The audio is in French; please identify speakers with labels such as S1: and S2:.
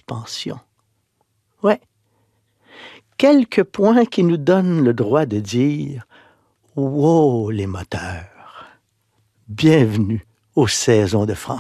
S1: suspension. Ouais. Quelques points qui nous donnent le droit de dire « Wow, les moteurs! Bienvenue aux saisons de Francis ».